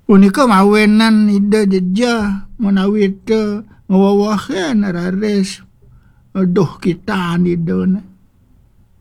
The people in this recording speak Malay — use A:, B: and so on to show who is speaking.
A: Unika mawenan ida jeja menawi te ngawawah rares doh kita ida na.